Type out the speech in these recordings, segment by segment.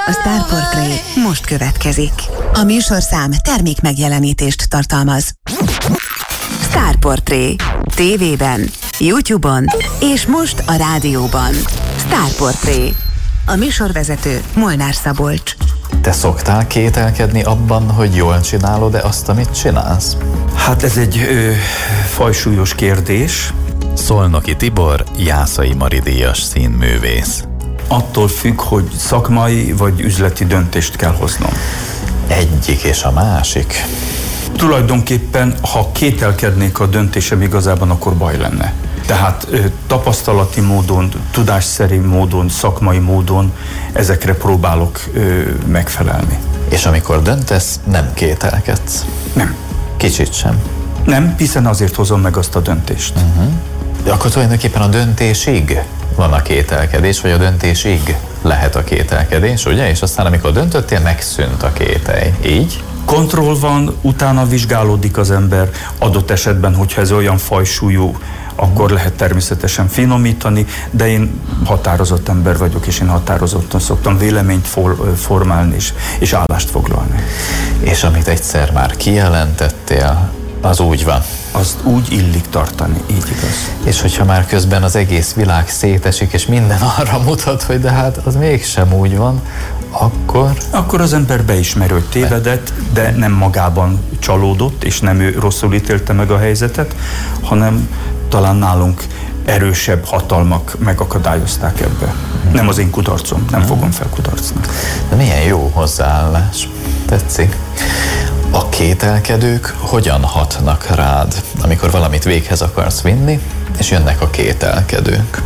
A Star Portré most következik. A műsorszám termék megjelenítést tartalmaz. Star Portré. TV-ben, YouTube-on és most a rádióban. Star Portré. A műsorvezető Molnár Szabolcs. Te szoktál kételkedni abban, hogy jól csinálod-e azt, amit csinálsz? Hát ez egy fajsúlyos kérdés. Szolnoki Tibor, Jászai Mari díjas színművész. Attól függ, hogy szakmai vagy üzleti döntést kell hoznom. Egyik és a másik. Tulajdonképpen, ha kételkednék a döntésem igazában, akkor baj lenne. Tehát tapasztalati módon, tudásszerű módon, szakmai módon ezekre próbálok megfelelni. És amikor döntesz, nem kételkedsz? Nem. Kicsit sem? Nem, hiszen azért hozom meg azt a döntést. De akkor tulajdonképpen a döntésig van a kételkedés, vagy a döntésig lehet a kételkedés, ugye? És aztán amikor döntöttél, megszűnt a kételj. Így? Kontroll van, utána vizsgálódik az ember, adott esetben, hogyha ez olyan fajsúlyú, akkor lehet természetesen finomítani, de én határozott ember vagyok, és én határozottan szoktam véleményt formálni és állást foglalni. És amit egyszer már kijelentettél, az úgy van. Azt úgy illik tartani, így igaz. És hogyha már közben az egész világ szétesik, és minden arra mutat, hogy de hát az mégsem úgy van, akkor az ember beismeri, hogy tévedett, de nem magában csalódott, és nem ő rosszul ítélte meg a helyzetet, hanem talán nálunk erősebb hatalmak megakadályozták ebbe. Nem az én kudarcom, nem fogom felkudarcni. De milyen jó hozzáállás. Tetszik. A kételkedők hogyan hatnak rád, amikor valamit véghez akarsz vinni, és jönnek a kételkedők?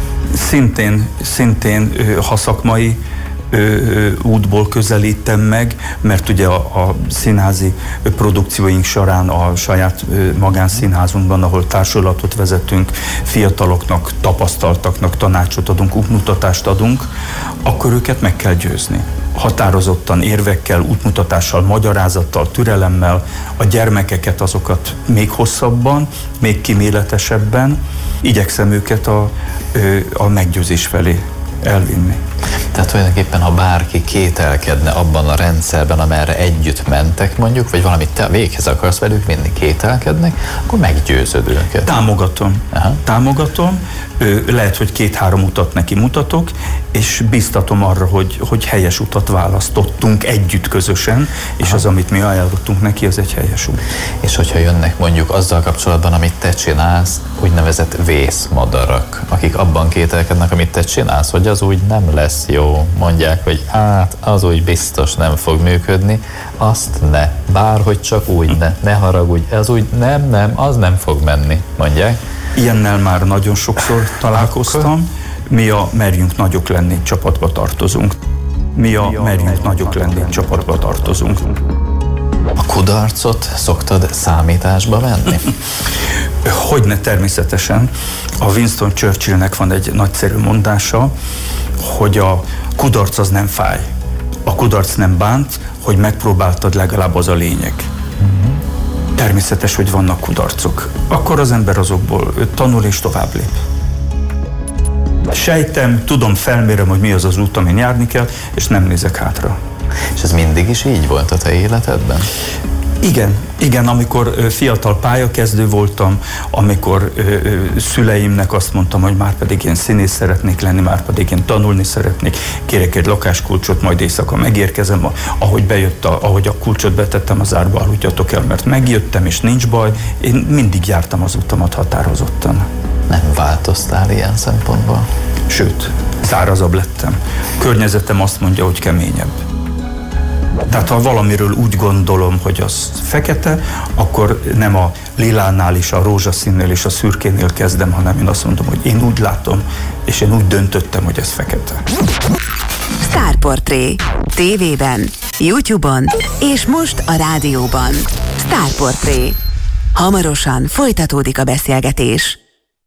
Szintén ha szakmai útból közelítem meg, mert ugye a színházi produkcióink során a saját magánszínházunkban, ahol társulatot vezetünk, fiataloknak, tapasztaltaknak tanácsot adunk, útmutatást adunk, akkor őket meg kell győzni. Határozottan, érvekkel, útmutatással, magyarázattal, türelemmel, a gyermekeket, azokat még hosszabban, még kíméletesebben igyekszem őket a meggyőzés felé elvinni. Tehát tulajdonképpen, ha bárki kételkedne abban a rendszerben, amerre együtt mentek mondjuk, vagy valamit te véghez akarsz velük vinni, kételkednek, akkor meggyőzöd őket. Támogatom. Lehet, hogy 2-3 utat neki mutatok, és biztatom arra, hogy helyes utat választottunk együtt közösen, és az, amit mi ajánlottunk neki, az egy helyes út. És hogyha jönnek mondjuk azzal kapcsolatban, amit te csinálsz, úgynevezett vészmadarak, akik abban kételkednek, amit te csinálsz, hogy az úgy nem lesz jó, mondják, hogy hát az úgy biztos nem fog működni, azt ne, bárhogy csak úgy ne haragudj, az úgy nem, az nem fog menni, mondják. Ilyennel már nagyon sokszor találkoztam. Mi a Merjünk nagyok lenni csapatba tartozunk. A kudarcot szoktad számításba venni? Hogyne, természetesen. A Winston Churchillnek van egy nagyszerű mondása, hogy a kudarc az nem fáj. A kudarc nem bánt, hogy megpróbáltad, legalább az a lényeg. Természetes, hogy vannak kudarcok. Akkor az ember azokból tanul és tovább lép. Sejtem, tudom, felmérem, hogy mi az az út, amin járni kell, és nem nézek hátra. És ez mindig is így volt a te életedben? Igen, amikor fiatal pályakezdő voltam, amikor szüleimnek azt mondtam, hogy már pedig én színész szeretnék lenni, már pedig én tanulni szeretnék, kérek egy lakáskulcsot, majd éjszaka megérkezem, ahogy a kulcsot betettem az árba, aludjatok el, mert megjöttem, és nincs baj, én mindig jártam az utamat határozottan. Nem változtál ilyen szempontból? Sőt, szárazabb lettem. Környezetem azt mondja, hogy keményebb. Tehát ha valamiről úgy gondolom, hogy az fekete, akkor nem a lilánál és a rózsaszínnél és a szürkénél kezdem, hanem én azt mondom, hogy én úgy látom, és én úgy döntöttem, hogy ez fekete. Star Portré. TV-ben, YouTube-on és most a rádióban. Star Portré. Hamarosan folytatódik a beszélgetés.